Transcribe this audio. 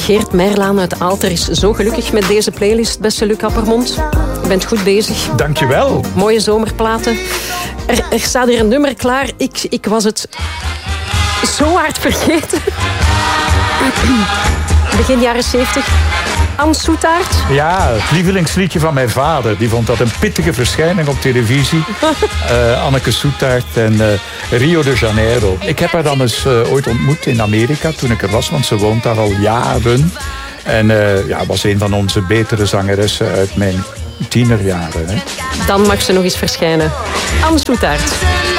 Geert Merlaan uit Aalter is zo gelukkig met deze playlist, beste Luc Appermond. Je bent goed bezig. Dankjewel. Mooie zomerplaten. Er staat hier een nummer klaar. Ik was het zo hard vergeten. Begin jaren 70. Anne Soetaert. Ja, het lievelingsliedje van mijn vader. Die vond dat een pittige verschijning op televisie. Anneke Soetaert en Rio de Janeiro. Ik heb haar dan eens ooit ontmoet in Amerika toen ik er was, want ze woont daar al jaren. En was een van onze betere zangeressen uit mijn tienerjaren. Hè. Dan mag ze nog eens verschijnen. Anne Soetaert.